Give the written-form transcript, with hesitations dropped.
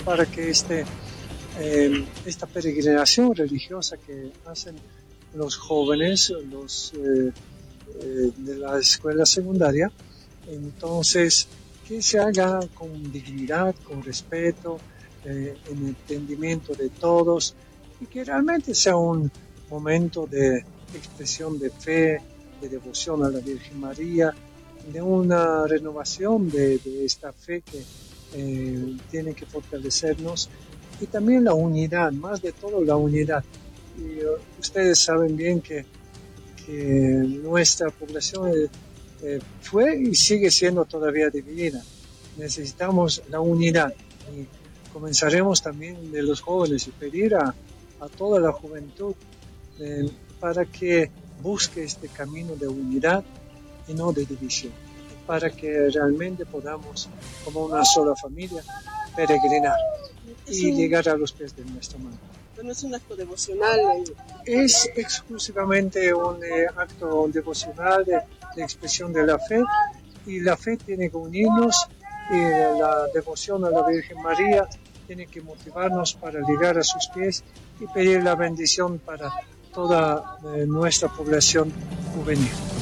para que esta peregrinación religiosa que hacen los jóvenes, de la escuela secundaria, entonces que se haga con dignidad, con respeto, en entendimiento de todos, y que realmente sea un momento de expresión de fe, de devoción a la Virgen María, de una renovación de esta fe que tiene que fortalecernos, y también la unidad, más de todo la unidad. Y ustedes saben bien que nuestra población fue y sigue siendo todavía dividida. Necesitamos la unidad, y comenzaremos también de los jóvenes y pedir a toda la juventud para que busque este camino de unidad y no de división, para que realmente podamos, como una sola familia, peregrinar y llegar a los pies de nuestra madre. No es un acto devocional. Es exclusivamente un acto devocional de expresión de la fe, y la fe tiene que unirnos, y la devoción a la Virgen María tiene que motivarnos para llegar a sus pies y pedir la bendición para toda nuestra población juvenil.